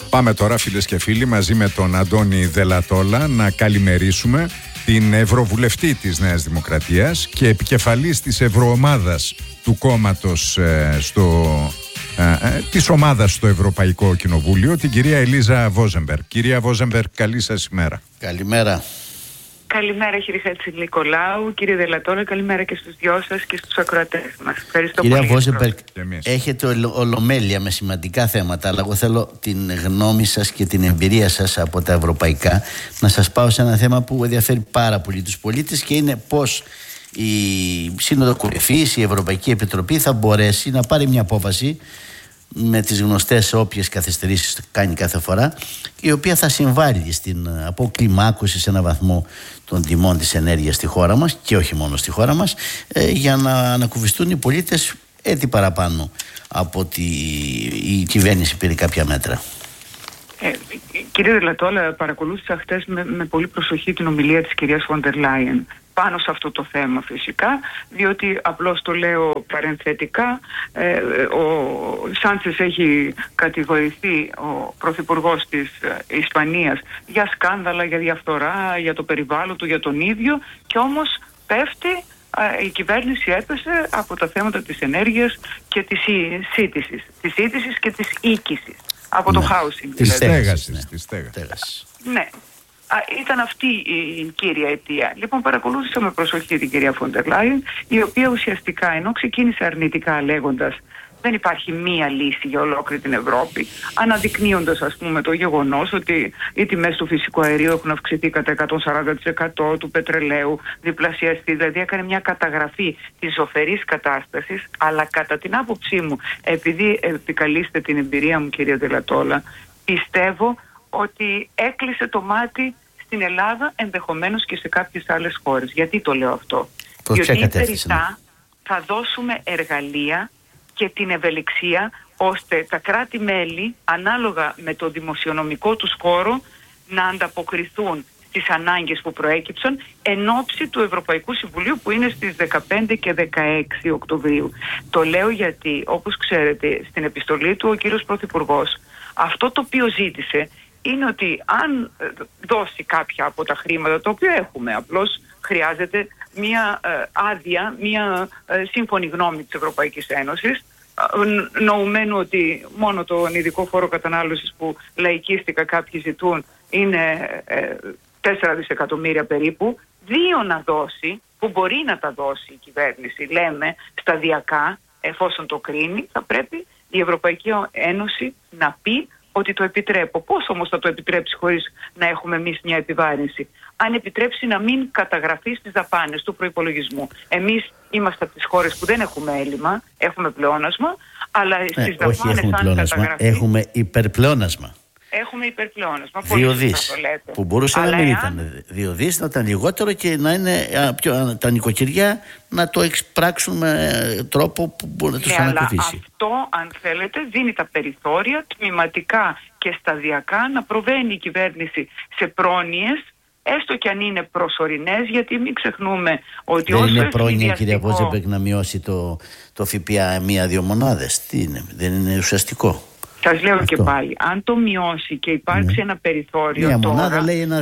Πάμε τώρα, φίλες και φίλοι, μαζί με τον Αντώνη Δελατόλα να καλημερίσουμε την Ευρωβουλευτή της Νέας Δημοκρατίας και επικεφαλής της Ευρωομάδας του κόμματος της ομάδας στο Ευρωπαϊκό Κοινοβούλιο, την κυρία Ελίζα Βόζεμπεργκ. Κυρία Βόζεμπεργκ, καλή σας ημέρα. Καλημέρα. Καλημέρα κύριε Χατζηνικολάου, κύριε Δελατόλα, καλημέρα και στους δυο σας και στους ακροατές μας. Ευχαριστώ κυρία πολύ. Κυρία Βόζεμπεργκ, έχετε ολομέλεια με σημαντικά θέματα, αλλά εγώ θέλω την γνώμη σας και την εμπειρία σας από τα ευρωπαϊκά να σας πάω σε ένα θέμα που ενδιαφέρει πάρα πολύ τους πολίτες και είναι πώς η Σύνοδο Κορυφής, η Ευρωπαϊκή Επιτροπή θα μπορέσει να πάρει μια απόφαση με τις γνωστές όποιες καθυστερήσεις κάνει κάθε φορά, η οποία θα συμβάλλει στην αποκλιμάκωση σε έναν βαθμό των τιμών της ενέργειας στη χώρα μας και όχι μόνο στη χώρα μας, για να ανακουφιστούν οι πολίτες έτσι παραπάνω από ότι η κυβέρνηση πήρε κάποια μέτρα. Κύριε Δελατόλα, παρακολούθησα χτες με πολύ προσοχή την ομιλία της κυρίας Φόντερ Λάιεν πάνω σε αυτό το θέμα φυσικά, διότι απλώς το λέω παρενθετικά, ο Σάντσες έχει κατηγορηθεί, ο πρωθυπουργός της Ισπανίας, για σκάνδαλα, για διαφθορά, για το περιβάλλον του, για τον ίδιο, και όμως πέφτει, η κυβέρνηση έπεσε από τα θέματα της ενέργειας και της σύντησης και της οίκησης, από το housing. Της στέγασης. Ναι. Ήταν αυτή η κύρια αιτία. Λοιπόν, παρακολούθησα με προσοχή την κυρία Φόντερ Λάιεν, η οποία ουσιαστικά, ενώ ξεκίνησε αρνητικά λέγοντας δεν υπάρχει μία λύση για ολόκληρη την Ευρώπη, αναδεικνύοντας ας πούμε το γεγονός ότι οι τιμές του φυσικού αερίου έχουν αυξηθεί κατά 140%, του πετρελαίου διπλασιαστεί, δηλαδή έκανε μια καταγραφή της ζωφερής κατάστασης, αλλά κατά την άποψή μου, επειδή επικαλείστε την εμπειρία μου κυρία Δελατόλα, πιστεύω ότι έκλεισε το μάτι στην Ελλάδα, ενδεχομένως και σε κάποιες άλλες χώρες. Γιατί το λέω αυτό? Διότι περιττά θα δώσουμε εργαλεία και την ευελιξία ώστε τα κράτη-μέλη, ανάλογα με το δημοσιονομικό τους χώρο, να ανταποκριθούν στις ανάγκες που προέκυψαν εν ώψη του Ευρωπαϊκού Συμβουλίου που είναι στις 15 και 16 Οκτωβρίου. Το λέω γιατί, όπως ξέρετε, στην επιστολή του ο κύριος Πρωθυπουργός αυτό το οποίο ζήτησε είναι ότι αν δώσει κάποια από τα χρήματα, το οποίο έχουμε, απλώς χρειάζεται μία άδεια, μία σύμφωνη γνώμη της Ευρωπαϊκής Ένωσης, νοουμένου ότι μόνο τον ειδικό φόρο κατανάλωσης που λαϊκίστικα κάποιοι ζητούν είναι 4 δισεκατομμύρια περίπου, 2 να δώσει, που μπορεί να τα δώσει η κυβέρνηση, λέμε, σταδιακά, εφόσον το κρίνει, θα πρέπει η Ευρωπαϊκή Ένωση να πει ότι το επιτρέπω. Πώς όμως θα το επιτρέψει χωρίς να έχουμε εμείς μια επιβάρυνση? Αν επιτρέψει να μην καταγραφεί στις δαπάνες του προϋπολογισμού. Εμείς είμαστε από τις χώρες που δεν έχουμε έλλειμμα, έχουμε πλεόνασμα, αλλά στις δαπάνες αν καταγραφεί... Έχουμε υπερπλεόνασμα. Έχουμε υπερπλεόνασμα. 2 δις. Που μπορούσε να μην ήταν 2 δις, να ήταν λιγότερο και να είναι τα νοικοκυριά να το εξπράξουν με τρόπο που μπορεί να τους ανακουφίσει. Αυτό, αν θέλετε, δίνει τα περιθώρια τμηματικά και σταδιακά να προβαίνει η κυβέρνηση σε πρόνοιες, έστω και αν είναι προσωρινές, γιατί μην ξεχνούμε ότι δεν είναι πρόνοια, κυρία Βόζεμπεργκ, να μειώσει το ΦΠΑ 1-2 μονάδες. Τι είναι, δεν είναι ουσιαστικό? Σας λέω και πάλι, αν το μειώσει και υπάρξει ένα περιθώριο τώρα,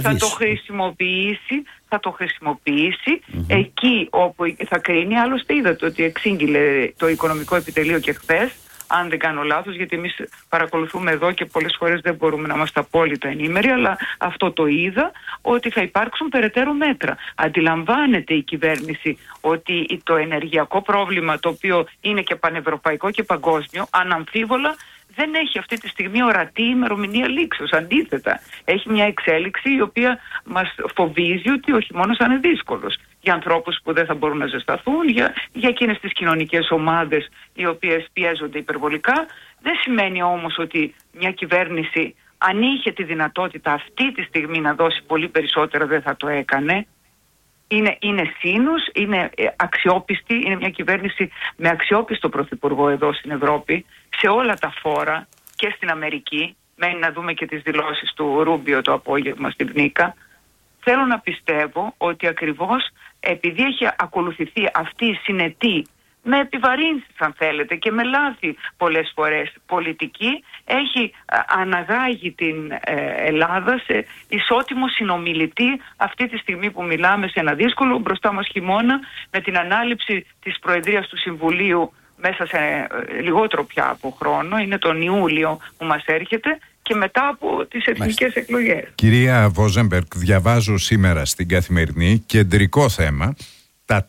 θα το χρησιμοποιήσει εκεί όπου θα κρίνει. Άλλωστε είδατε ότι εξήγηλε το Οικονομικό Επιτελείο και χθες, αν δεν κάνω λάθος, γιατί εμείς παρακολουθούμε εδώ και πολλές φορές δεν μπορούμε να είμαστε απόλυτα ενήμεροι, αλλά αυτό το είδα, ότι θα υπάρξουν περαιτέρω μέτρα. Αντιλαμβάνεται η κυβέρνηση ότι το ενεργειακό πρόβλημα, το οποίο είναι και πανευρωπαϊκό και παγκόσμιο, αναμφίβολα δεν έχει αυτή τη στιγμή ορατή ημερομηνία λήξεως. Αντίθετα, έχει μια εξέλιξη η οποία μας φοβίζει ότι ο χειμώνας θα είναι δύσκολος για ανθρώπους που δεν θα μπορούν να ζεσταθούν, για εκείνες τις κοινωνικές ομάδες οι οποίες πιέζονται υπερβολικά. Δεν σημαίνει όμως ότι μια κυβέρνηση, αν είχε τη δυνατότητα αυτή τη στιγμή να δώσει πολύ περισσότερα, δεν θα το έκανε. Είναι σύνους, είναι αξιόπιστη, είναι μια κυβέρνηση με αξιόπιστο πρωθυπουργό εδώ στην Ευρώπη, σε όλα τα φόρα και στην Αμερική. Μένει να δούμε και τις δηλώσεις του Ρούμπιο το απόγευμα στην Πνίκα. Θέλω να πιστεύω ότι ακριβώς επειδή έχει ακολουθηθεί αυτή η συνετή, με επιβαρύνσεις αν θέλετε και με λάθη πολλές φορές πολιτική, έχει αναγάγει την Ελλάδα σε ισότιμο συνομιλητή αυτή τη στιγμή που μιλάμε, σε ένα δύσκολο μπροστά μας χειμώνα, με την ανάληψη της Προεδρίας του Συμβουλίου μέσα σε λιγότερο πια από χρόνο, είναι τον Ιούλιο που μας έρχεται, και μετά από τις εθνικές εκλογές. Κυρία Βόζεμπεργκ, διαβάζω σήμερα στην Καθημερινή κεντρικό θέμα, τα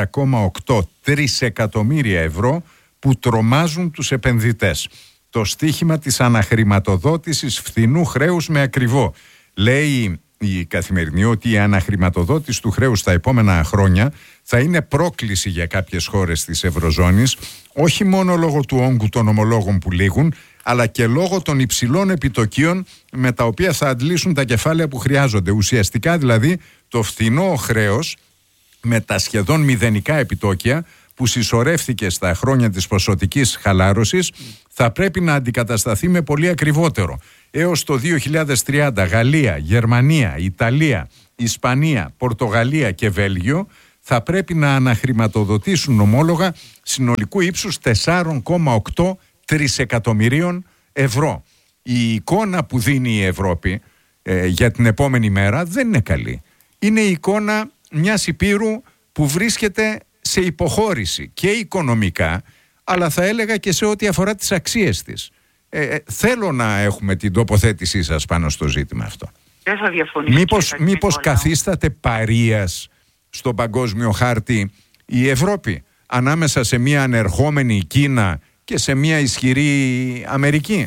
4,8 τρισεκατομμύρια ευρώ που τρομάζουν τους επενδυτές. Το στίχημα της αναχρηματοδότησης φθηνού χρέους με ακριβό. Λέει η Καθημερινή ότι η αναχρηματοδότηση του χρέους τα επόμενα χρόνια θα είναι πρόκληση για κάποιες χώρες της Ευρωζώνης, όχι μόνο λόγω του όγκου των ομολόγων που λήγουν, αλλά και λόγω των υψηλών επιτοκίων με τα οποία θα αντλήσουν τα κεφάλαια που χρειάζονται. Ουσιαστικά δηλαδή το φθηνό χρέος με τα σχεδόν μηδενικά επιτόκια που συσσωρεύθηκε στα χρόνια της ποσοτικής χαλάρωσης θα πρέπει να αντικατασταθεί με πολύ ακριβότερο. Έως το 2030 Γαλλία, Γερμανία, Ιταλία, Ισπανία, Πορτογαλία και Βέλγιο θα πρέπει να αναχρηματοδοτήσουν ομόλογα συνολικού ύψους 4,8 τρισεκατομμυρίων ευρώ. Η εικόνα που δίνει η Ευρώπη για την επόμενη μέρα δεν είναι καλή. Είναι η εικόνα μιας υπήρου που βρίσκεται σε υποχώρηση και οικονομικά, αλλά θα έλεγα και σε ό,τι αφορά τις αξίες της. Θέλω να έχουμε την τοποθέτησή σας πάνω στο ζήτημα αυτό. Δεν θα διαφωνήσω. Μήπως καθίσταται παρείας στον παγκόσμιο χάρτη η Ευρώπη ανάμεσα σε μια ανερχόμενη Κίνα και σε μια ισχυρή Αμερική?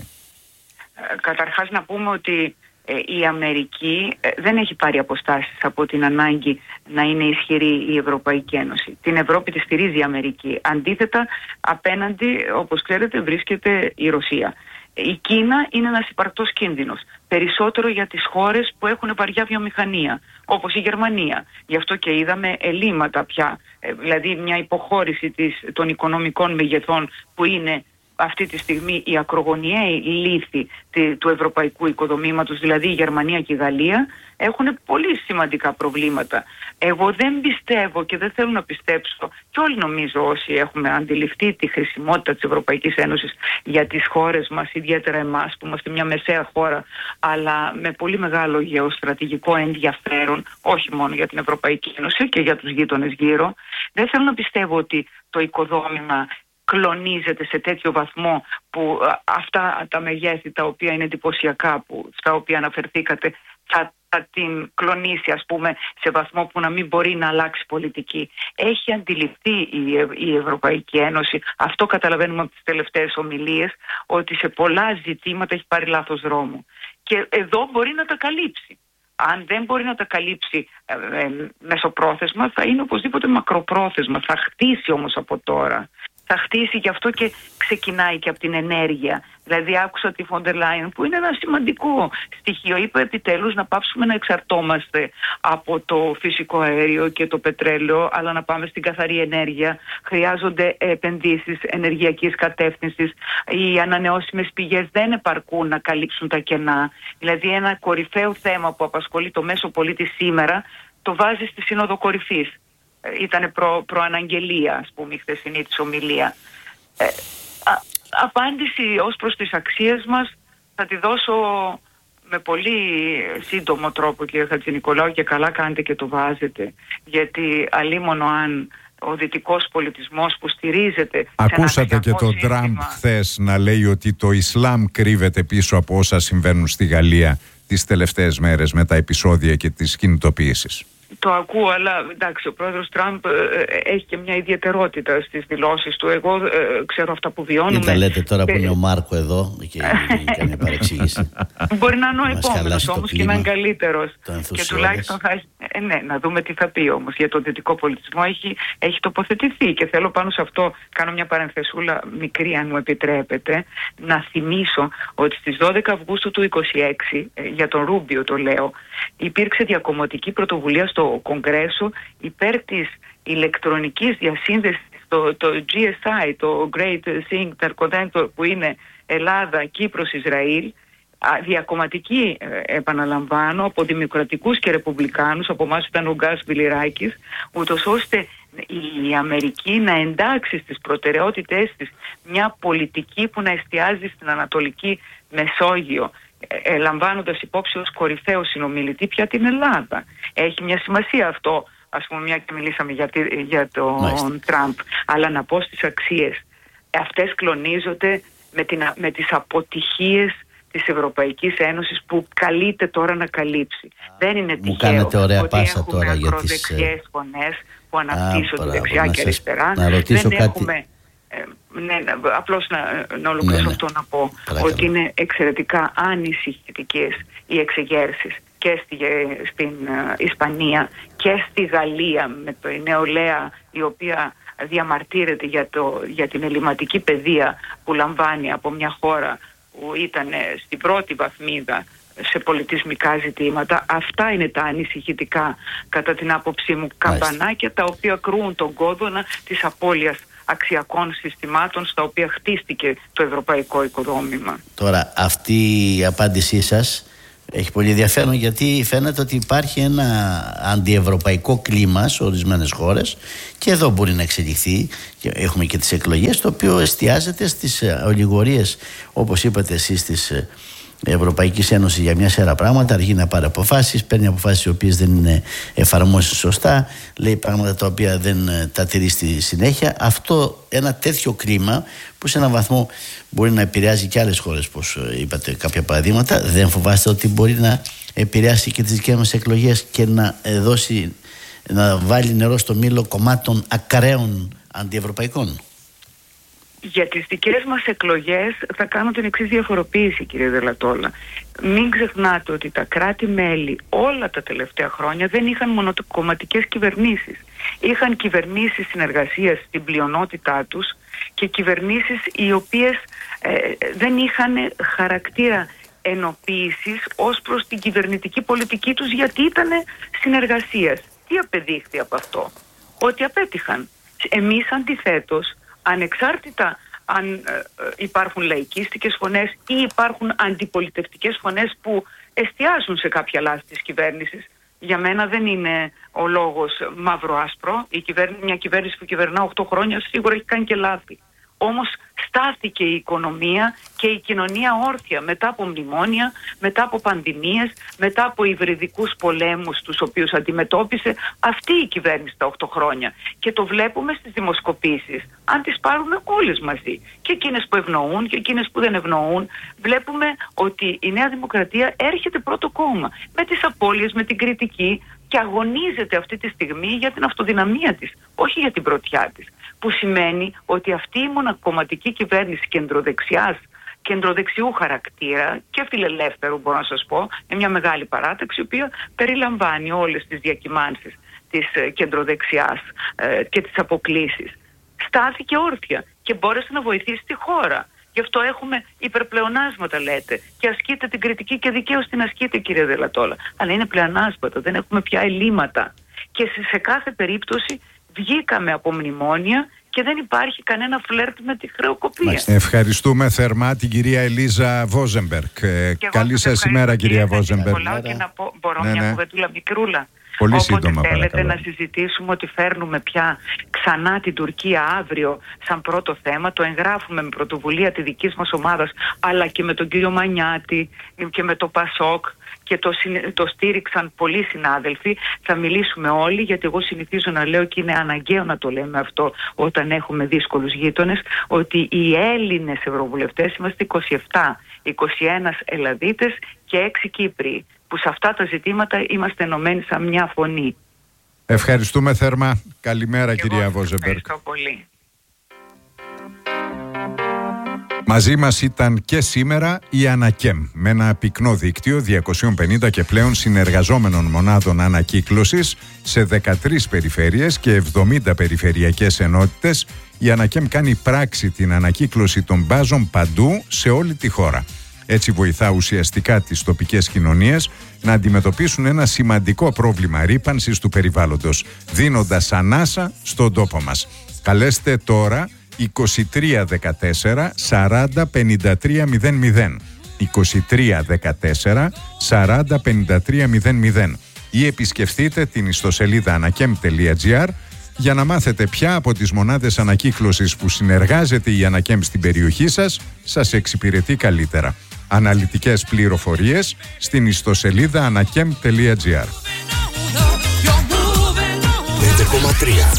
Καταρχάς να πούμε ότι η Αμερική δεν έχει πάρει αποστάσεις από την ανάγκη να είναι ισχυρή η Ευρωπαϊκή Ένωση. Την Ευρώπη τη στηρίζει η Αμερική. Αντίθετα, απέναντι, όπως ξέρετε, βρίσκεται η Ρωσία. Η Κίνα είναι ένας υπαρκτός κίνδυνος, περισσότερο για τις χώρες που έχουν βαριά βιομηχανία, όπως η Γερμανία. Γι' αυτό και είδαμε ελλείμματα πια, δηλαδή μια υποχώρηση των οικονομικών μεγεθών που είναι αυτή τη στιγμή η ακρογωνιαίοι λίθοι του ευρωπαϊκού οικοδομήματος, δηλαδή η Γερμανία και η Γαλλία, έχουν πολύ σημαντικά προβλήματα. Εγώ δεν πιστεύω και δεν θέλω να πιστέψω, και όλοι νομίζω όσοι έχουμε αντιληφθεί τη χρησιμότητα της Ευρωπαϊκής Ένωσης για τις χώρες μας, ιδιαίτερα εμάς που είμαστε μια μεσαία χώρα, αλλά με πολύ μεγάλο γεωστρατηγικό ενδιαφέρον, όχι μόνο για την Ευρωπαϊκή Ένωση και για τους γείτονες γύρω, δεν θέλω να πιστεύω ότι το οικοδόμημα κλονίζεται σε τέτοιο βαθμό που αυτά τα μεγέθη τα οποία είναι εντυπωσιακά, στα οποία αναφερθήκατε, θα την κλονίσει, ας πούμε, σε βαθμό που να μην μπορεί να αλλάξει πολιτική. Έχει αντιληφθεί η Ευρωπαϊκή Ένωση, αυτό καταλαβαίνουμε από τις τελευταίες ομιλίες, ότι σε πολλά ζητήματα έχει πάρει λάθος δρόμο. Και εδώ μπορεί να τα καλύψει. Αν δεν μπορεί να τα καλύψει μεσοπρόθεσμα, θα είναι οπωσδήποτε μακροπρόθεσμα. Θα χτίσει όμως από τώρα. Θα χτίσει, γι' αυτό και ξεκινάει και από την ενέργεια. Δηλαδή άκουσα τη Φόντερ Λάιεν, που είναι ένα σημαντικό στοιχείο. Είπε επιτέλους να πάψουμε να εξαρτώμαστε από το φυσικό αέριο και το πετρέλαιο, αλλά να πάμε στην καθαρή ενέργεια. Χρειάζονται επενδύσεις ενεργειακής κατεύθυνσης. Οι ανανεώσιμες πηγές δεν επαρκούν να καλύψουν τα κενά. Δηλαδή ένα κορυφαίο θέμα που απασχολεί το μέσο πολίτη σήμερα το βάζει στη Σύνοδο Κορυφής. Ήτανε προαναγγελία, ας πούμε, η χθεσινή της ομιλία. Απάντηση ως προς τις αξίες μας θα τη δώσω με πολύ σύντομο τρόπο, κύριε Χατζηνικολάου, και καλά κάνετε και το βάζετε. Γιατί αλίμονο αν ο δυτικός πολιτισμός που στηρίζεται... Ακούσατε και τον Τραμπ χθες να λέει ότι το Ισλάμ κρύβεται πίσω από όσα συμβαίνουν στη Γαλλία τις τελευταίες μέρες με τα επεισόδια και τις κινητοποιήσεις. Το ακούω, αλλά εντάξει, ο πρόεδρος Τραμπ έχει και μια ιδιαιτερότητα στις δηλώσεις του. Εγώ ξέρω αυτά που βιώνουμε. Μην τα λέτε τώρα που είναι ο Μάρκο εδώ και κάνει παρεξήγηση. Μπορεί να είναι ο επόμενος όμως και να είναι καλύτερος. Και τουλάχιστον θα έχει. Ναι, να δούμε τι θα πει όμως. Για τον δυτικό πολιτισμό έχει τοποθετηθεί και θέλω πάνω σε αυτό, κάνω μια παρενθεσούλα μικρή αν μου επιτρέπετε, να θυμίσω ότι στις 12 Αυγούστου του 2026, για τον Ρούμπιο το λέω, υπήρξε διακομματική πρωτοβουλία στο Κογκρέσο υπέρ της ηλεκτρονικής διασύνδεσης, το GSI, το Great Interconnector, που είναι Ελλάδα, Κύπρος, Ισραήλ, διακομματική, επαναλαμβάνω, από δημοκρατικούς και ρεπουμπλικάνους, από εμάς ήταν ο Γκάς Βιλιράκης, ούτως ώστε η Αμερική να εντάξει στις προτεραιότητες της μια πολιτική που να εστιάζει στην Ανατολική Μεσόγειο, λαμβάνοντας υπόψη ως κορυφαίο συνομιλητή πια την Ελλάδα. Έχει μια σημασία αυτό, ας πούμε, μια και μιλήσαμε για τον Τραμπ, αλλά να πω στις αξίες. Αυτές κλονίζονται με τις αποτυχίες της Ευρωπαϊκής Ένωσης που καλείται τώρα να καλύψει. Δεν είναι τυχαίο ότι έχουμε ακροδεξιές φωνές που αναπτύσσονται δεξιά και αριστερά. Δεν έχουμε... απλώς να ολοκληρώσω αυτό να πω, ότι είναι εξαιρετικά ανησυχητικές οι εξεγέρσεις και στην Ισπανία και στη Γαλλία, με το η νεολαία η οποία διαμαρτύρεται για την ελληματική παιδεία που λαμβάνει από μια χώρα που ήταν στην πρώτη βαθμίδα σε πολιτισμικά ζητήματα. Αυτά είναι τα ανησυχητικά, κατά την άποψή μου, καμπανάκια τα οποία κρούουν τον κόδωνα της απώλειας αξιακών συστημάτων στα οποία χτίστηκε το ευρωπαϊκό οικοδόμημα. Τώρα, αυτή η απάντησή σας έχει πολύ ενδιαφέρον, γιατί φαίνεται ότι υπάρχει ένα αντιευρωπαϊκό κλίμα σε ορισμένες χώρες, και εδώ μπορεί να εξελιχθεί, και έχουμε και τις εκλογές, το οποίο εστιάζεται στις ολιγορίες, όπως είπατε εσείς, της Ευρωπαϊκής Ένωσης για μια σειρά πράγματα. Αργεί να πάρει αποφάσεις, παίρνει αποφάσεις οι οποίες δεν είναι εφαρμόσεις σωστά, λέει πράγματα τα οποία δεν τα τηρεί στη συνέχεια. Αυτό, ένα τέτοιο κλίμα που σε έναν βαθμό μπορεί να επηρεάζει και άλλες χώρες, όπως είπατε κάποια παραδείγματα, δεν φοβάστε ότι μπορεί να επηρεάσει και τις δικές μας εκλογές και να βάλει νερό στο μήλο κομμάτων ακραίων αντιευρωπαϊκών? Για τις δικές μας εκλογές θα κάνω την εξής διαφοροποίηση, κύριε Δελατόλα. Μην ξεχνάτε ότι τα κράτη-μέλη όλα τα τελευταία χρόνια δεν είχαν μονοκομματικές κυβερνήσεις. Είχαν κυβερνήσεις συνεργασίας στην πλειονότητά τους και κυβερνήσεις οι οποίες δεν είχαν χαρακτήρα ενοποίησης ως προς την κυβερνητική πολιτική τους, γιατί ήταν συνεργασίας. Τι απεδείχθη από αυτό? Ότι απέτυχαν. Εμείς αντιθέτως, ανεξάρτητα αν υπάρχουν λαϊκίστικες φωνές ή υπάρχουν αντιπολιτευτικές φωνές που εστιάζουν σε κάποια λάθη της κυβέρνησης, για μένα δεν είναι ο λόγος μαύρο-άσπρο. Μια κυβέρνηση που κυβερνά 8 χρόνια σίγουρα έχει κάνει και λάθη. Όμως στάθηκε η οικονομία και η κοινωνία όρθια μετά από μνημόνια, μετά από πανδημίες, μετά από υβριδικούς πολέμους τους οποίους αντιμετώπισε αυτή η κυβέρνηση τα 8 χρόνια. Και το βλέπουμε στις δημοσκοπήσεις. Αν τις πάρουμε όλες μαζί, και εκείνες που ευνοούν και εκείνες που δεν ευνοούν, βλέπουμε ότι η Νέα Δημοκρατία έρχεται πρώτο κόμμα, με τις απώλειες, με την κριτική, και αγωνίζεται αυτή τη στιγμή για την αυτοδυναμία της, όχι για την πρωτιά της. Που σημαίνει ότι αυτή η μονοκομματική κυβέρνηση κεντροδεξιού χαρακτήρα και φιλελεύθερου, μπορώ να σας πω, είναι μια μεγάλη παράταξη, η οποία περιλαμβάνει όλες τις διακυμάνσεις της κεντροδεξιάς και τις αποκλίσεις. Στάθηκε όρθια και μπόρεσε να βοηθήσει τη χώρα. Γι' αυτό έχουμε υπερπλεονάσματα, λέτε, και ασκείτε την κριτική, και δικαίως την ασκείτε, κύριε Δελατόλα. Αλλά είναι πλεονάσματα, δεν έχουμε πια ελλείμματα. Και σε κάθε περίπτωση βγήκαμε από μνημόνια και δεν υπάρχει κανένα φλερτ με τη χρεοκοπία. Ευχαριστούμε θερμά την κυρία Ελίζα Βόζεμπεργκ. Καλή σας ημέρα, κυρία Βόζεμπεργκ. Και να πω, μπορώ μια κουβεντούλα μικρούλα? Πολύ όποτε σύντομα, θέλετε παρακαλώ. να συζητήσουμε ότι φέρνουμε πια ξανά την Τουρκία αύριο σαν πρώτο θέμα, το εγγράφουμε με πρωτοβουλία τη δικής μας ομάδας, αλλά και με τον κύριο Μανιάτη και με το Πασόκ, και το στήριξαν πολλοί συνάδελφοι. Θα μιλήσουμε όλοι, γιατί εγώ συνηθίζω να λέω, και είναι αναγκαίο να το λέμε αυτό όταν έχουμε δύσκολους γείτονες, ότι οι Έλληνες ευρωβουλευτές είμαστε 27, 21 Ελλαδίτες και 6 Κύπροι, που σε αυτά τα ζητήματα είμαστε ενωμένοι σαν μια φωνή. Ευχαριστούμε θερμά. Καλημέρα, κυρία Βόζεμπεργκ. Ευχαριστώ πολύ. Μαζί μας ήταν και σήμερα η Ανακέμ, με ένα πυκνό δίκτυο 250 και πλέον συνεργαζόμενων μονάδων ανακύκλωσης σε 13 περιφέρειες και 70 περιφερειακές ενότητες. Η Ανακέμ κάνει πράξη την ανακύκλωση των μπάζων παντού σε όλη τη χώρα. Έτσι βοηθά ουσιαστικά τις τοπικές κοινωνίες να αντιμετωπίσουν ένα σημαντικό πρόβλημα ρύπανσης του περιβάλλοντος, δίνοντας ανάσα στον τόπο μας. Καλέστε τώρα 2314 40 53 00. 2314 40 53 00 ή επισκεφτείτε την ιστοσελίδα anakem.gr για να μάθετε ποια από τις μονάδες ανακύκλωσης που συνεργάζεται η Anakem στην περιοχή σας εξυπηρετεί καλύτερα. Αναλυτικές πληροφορίες στην ιστοσελίδα anakem.gr. 5,3.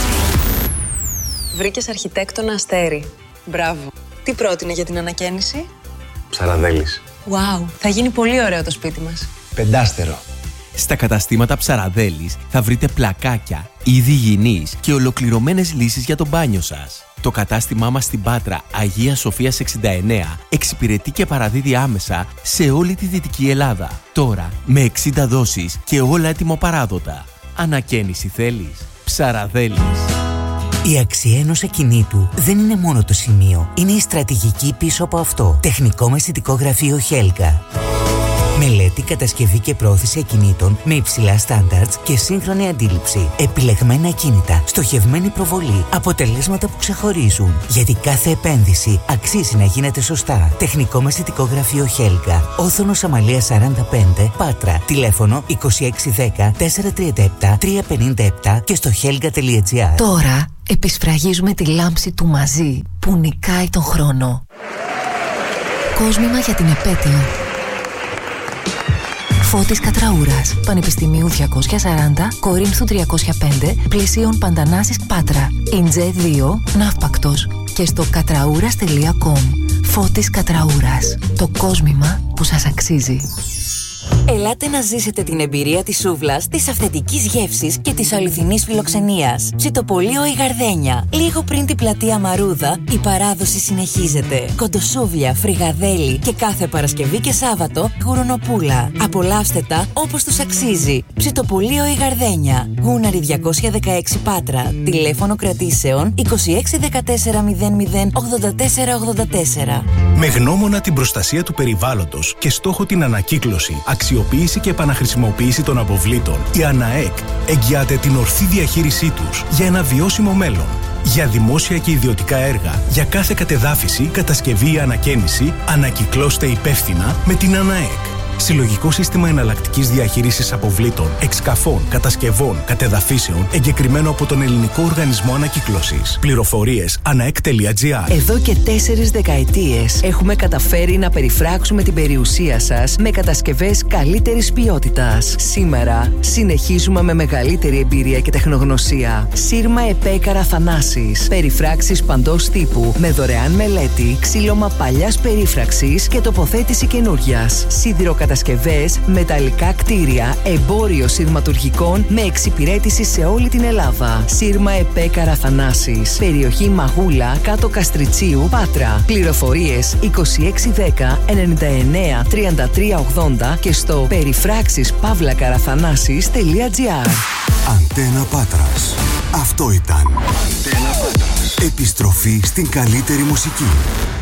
Βρήκες αρχιτέκτονα Αστέρι. Μπράβο. Τι πρότεινε για την ανακαίνιση? Ψαραδέλης. Wow, θα γίνει πολύ ωραίο το σπίτι μας. 5. Στα καταστήματα Ψαραδέλης θα βρείτε πλακάκια, είδη υγιεινής και ολοκληρωμένες λύσεις για το μπάνιο σας. Το κατάστημά μας στην Πάτρα Αγία Σοφίας 69 εξυπηρετεί και παραδίδει άμεσα σε όλη τη Δυτική Ελλάδα. Τώρα με 60 δόσεις και όλα έτοιμο-παράδοτα. Ανακαίνιση θέλεις? Ψαραδέλης. Η αξία ενός ακινήτου δεν είναι μόνο το σημείο, είναι η στρατηγική πίσω από αυτό. Τεχνικό μεσητικό γραφείο Χέλγα. Μελέτη, κατασκευή και πρόθεση ακινήτων με υψηλά στάνταρτς και σύγχρονη αντίληψη. Επιλεγμένα ακίνητα, στοχευμένη προβολή, αποτελέσματα που ξεχωρίζουν. Γιατί κάθε επένδυση αξίζει να γίνεται σωστά. Τεχνικό μεσητικό γραφείο Χέλγα. Όθωνος Αμαλίας 45, Πάτρα. Τηλέφωνο 2610 437 357 και στο helga.gr. Τώρα επισφραγίζουμε τη λάμψη του μαζί που νικάει τον χρόνο. Κόσμημα για την επέτειο. Φώτης Κατραούρας, Πανεπιστημίου 240, Κορίνθου 305, Πλησίων Παντανάσης Πάτρα, Ιντζέ 2, Ναύπακτος και στο κατραούρας.com. Φώτης Κατραούρας, το κόσμημα που σας αξίζει. Ελάτε να ζήσετε την εμπειρία της σούβλας, της αυθεντικής γεύσης και της αληθινής φιλοξενίας. Ψητοπολείο η Γαρδένια. Λίγο πριν την πλατεία Μαρούδα, η παράδοση συνεχίζεται. Κοντοσούβλια, φρυγαδέλι και κάθε Παρασκευή και Σάββατο γουρονοπούλα. Απολαύστε τα όπως τους αξίζει. Ψητοπολείο η Γαρδένια. Γούναρη 216 Πάτρα. Τηλέφωνο κρατήσεων 2614 00 84 84. Με γνώμονα την προστασία του περιβάλλοντος και στόχο την ανακύκλωση, αξιοποίηση και επαναχρησιμοποίηση των αποβλήτων, η ΑΝΑΕΚ εγγυάται την ορθή διαχείρισή τους για ένα βιώσιμο μέλλον. Για δημόσια και ιδιωτικά έργα, για κάθε κατεδάφιση, κατασκευή ή ανακαίνιση, ανακυκλώστε υπεύθυνα με την ΑΝΑΕΚ. Συλλογικό σύστημα εναλλακτικής διαχείρισης αποβλήτων, εξκαφών, κατασκευών, κατεδαφίσεων, εγκεκριμένο από τον Ελληνικό Οργανισμό Ανακύκλωσης. Πληροφορίες anaek.gr. Εδώ και 4 δεκαετίες έχουμε καταφέρει να περιφράξουμε την περιουσία σας με κατασκευές καλύτερης ποιότητας. Σήμερα συνεχίζουμε με μεγαλύτερη εμπειρία και τεχνογνωσία. Σύρμα ΕΠΕ Καραθανάσης. Περιφράξεις παντός τύπου με δωρεάν μελέτη, ξύλωμα παλιάς περίφραξης και τοποθέτηση καινούριας. Κατασκευές, μεταλλικά κτίρια, εμπόριο σειρματουργικών με εξυπηρέτηση σε όλη την Ελλάδα. Σύρμα ΕΠΕ Καραθανάσης. Περιοχή Μαγούλα, κάτω Καστριτσίου, Πάτρα. Πληροφορίες 2610 99 33 80 και στο περιφράξεις-καραθανάσης.gr. Αντένα Πάτρας. Αυτό ήταν. Αντένα Πάτρας. Επιστροφή στην καλύτερη μουσική.